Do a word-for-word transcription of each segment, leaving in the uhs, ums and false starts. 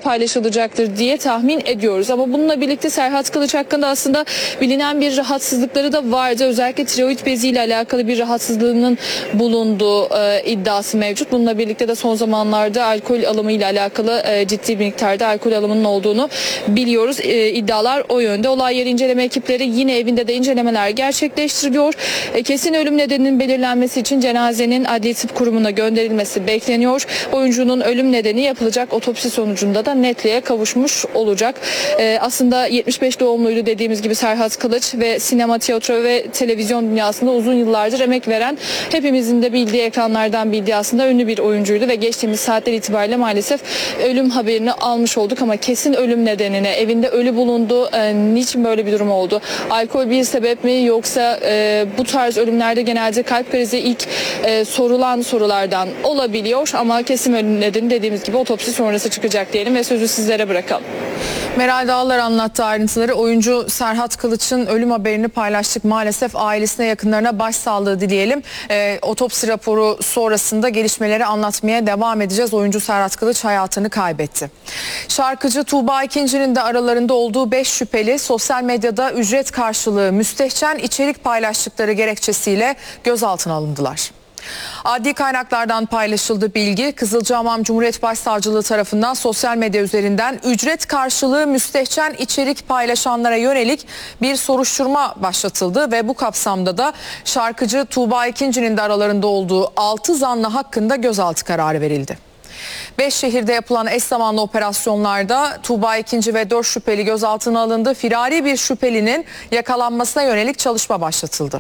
paylaşılacaktır diye tahmin ediyoruz. Ama bununla birlikte Serhat Kılıç hakkında aslında bilinen bir rahatsızlıkları da vardı. Özellikle tiroid beziyle alakalı bir rahatsızlığının bulunduğu e, iddiası mevcut. Bununla birlikte de son zamanlarda alkol alımıyla alakalı e, ciddi bir miktarda alkol alımının olduğunu biliyoruz. E, iddialar o yönde. Olay yeri inceleme ekipleri yine evinde de incelemeler gerçekleştiriliyor. E, kesin ölüm nedeninin belirlenmesi için cenazenin Adli Tıp Kurumu'na gönderilmesi bekleniyor. Oyuncunun ölüm nedeni yapılacak otopsi sonucunda da netliğe kavuşmuş olacak. E, aslında yetmiş beş doğumluydu dediğimiz gibi Serhat Kılıç ve sinema, tiyatro ve televizyon dünyasında uzun yıllardır emek veren, hepimizin de bildiği, ekranlardan bildiği aslında ünlü bir oyuncuydu ve geçtiğimiz saatler itibariyle maalesef ölüm haberini almış olduk ama kesin ölüm nedenine, evinde ölü bulundu, e, niçin böyle bir durum oldu? Alkol bir sebep mi, yoksa e, bu tarz ölümlerde genelde kalp krizi ilk e, sorulan sorulardan olabiliyor ama kesin ölüm nedeni dediğimiz gibi otopsi sonrası çıkacak diyelim ve sözü sizlere bırakalım. Meral Dağlar anlattı ayrıntıları. Oyuncu Serhat Kılıç'ın ölüm haberini paylaştık. Maalesef ailesine, yakınlarına başsağlığı dileyelim. E, otopsi raporu sonrasında gelişmeleri anlatmaya devam edeceğiz. Oyuncu Serhat Kılıç hayatını kaybetti. Şarkıcı Tuğba İkinci'nin de aralarında olduğu beş şüpheli sosyal medyada ücret karşılığı müstehcen içerik paylaştıkları gerekçesiyle gözaltına alındılar. Adli kaynaklardan paylaşıldı bilgi. Kızılcahamam Cumhuriyet Başsavcılığı tarafından sosyal medya üzerinden ücret karşılığı müstehcen içerik paylaşanlara yönelik bir soruşturma başlatıldı ve bu kapsamda da şarkıcı Tuğba İkinci'nin de aralarında olduğu altı zanlı hakkında gözaltı kararı verildi. Beş şehirde yapılan eş zamanlı operasyonlarda Tuğba İkinci ve dört şüpheli gözaltına alındı. Firari bir şüphelinin yakalanmasına yönelik çalışma başlatıldı.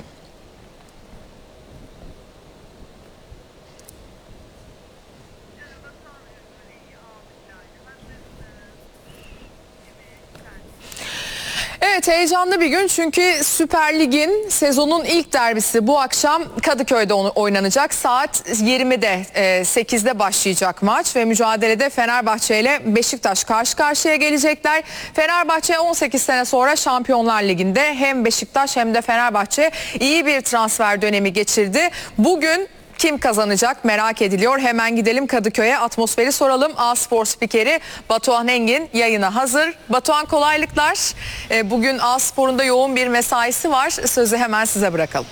Evet, heyecanlı bir gün çünkü Süper Lig'in sezonun ilk derbisi bu akşam Kadıköy'de oynanacak. Saat yirmide sekizde başlayacak maç ve mücadelede Fenerbahçe ile Beşiktaş karşı karşıya gelecekler. Fenerbahçe on sekiz sene sonra Şampiyonlar Ligi'nde hem Beşiktaş hem de Fenerbahçe iyi bir transfer dönemi geçirdi. Bugün kim kazanacak merak ediliyor. Hemen gidelim Kadıköy'e, atmosferi soralım. A-Spor spikeri Batuhan Engin yayına hazır. Batuhan, kolaylıklar. Bugün A-Spor'un da yoğun bir mesaisi var. Sözü hemen size bırakalım.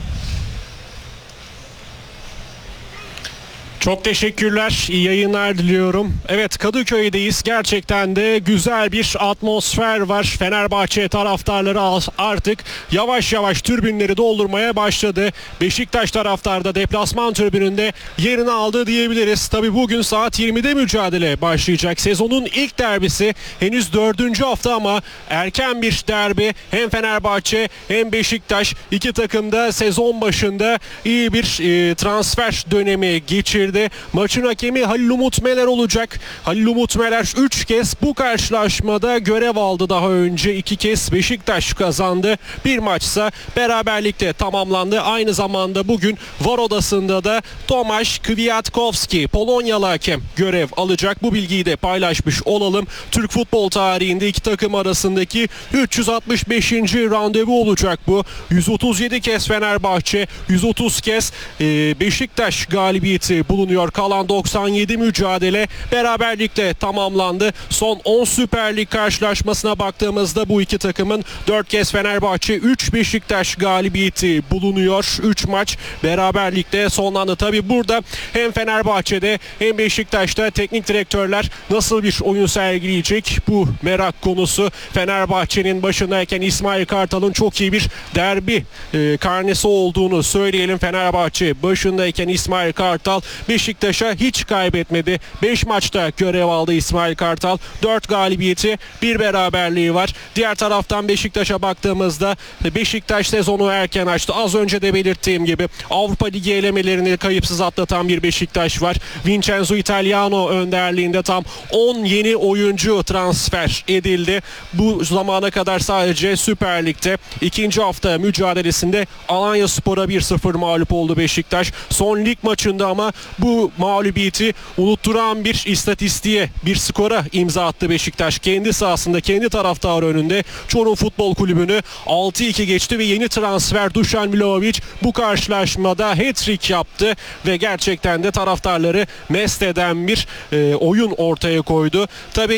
Çok teşekkürler. İyi yayınlar diliyorum. Evet, Kadıköy'deyiz. Gerçekten de güzel bir atmosfer var. Fenerbahçe taraftarları artık yavaş yavaş tribünleri doldurmaya başladı. Beşiktaş taraftarı da deplasman tribününde yerini aldı diyebiliriz. Tabii bugün saat yirmide mücadele başlayacak. Sezonun ilk derbisi, henüz dördüncü hafta ama erken bir derbi. Hem Fenerbahçe hem Beşiktaş, iki takım da sezon başında iyi bir e, transfer dönemi geçirdi. Maçın hakemi Halil Umut Meler olacak. Halil Umut Meler üç kez bu karşılaşmada görev aldı daha önce. iki kez Beşiktaş kazandı. Bir maçsa beraberlikte tamamlandı. Aynı zamanda bugün var odasında da Tomasz Kwiatkowski, Polonyalı hakem, görev alacak. Bu bilgiyi de paylaşmış olalım. Türk futbol tarihinde iki takım arasındaki üç yüz altmış beşinci randevu olacak bu. yüz otuz yedi kez Fenerbahçe, yüz otuz kez e, Beşiktaş galibiyeti bulunuyor. Kalan doksan yedi mücadele beraberlikle tamamlandı. Son on Süper Lig karşılaşmasına baktığımızda bu iki takımın dört kez Fenerbahçe, üç Beşiktaş galibiyeti bulunuyor. üç maç beraberlikle sonlandı. Tabi burada hem Fenerbahçe'de hem Beşiktaş'ta teknik direktörler nasıl bir oyun sergileyecek, bu merak konusu. Fenerbahçe'nin başındayken İsmail Kartal'ın çok iyi bir derbi e, karnesi olduğunu söyleyelim. Fenerbahçe başındayken İsmail Kartal Beşiktaş'a hiç kaybetmedi. beş maçta görev aldı İsmail Kartal. dört galibiyeti, bir beraberliği var. Diğer taraftan Beşiktaş'a baktığımızda Beşiktaş sezonu erken açtı. Az önce de belirttiğim gibi Avrupa Ligi elemelerini kayıpsız atlatan bir Beşiktaş var. Vincenzo Italiano önderliğinde tam on yeni oyuncu transfer edildi. Bu zamana kadar sadece Süper Lig'de ikinci hafta mücadelesinde Alanyaspor'a bir sıfır mağlup oldu Beşiktaş. Son lig maçında ama bu mağlubiyeti unutturan bir istatistiğe, bir skora imza attı Beşiktaş. Kendi sahasında, kendi taraftarı önünde Çorum Futbol Kulübü'nü altı iki geçti ve yeni transfer Dušan Vlahović bu karşılaşmada hat-trick yaptı ve gerçekten de taraftarları mest eden bir e, oyun ortaya koydu. Tabii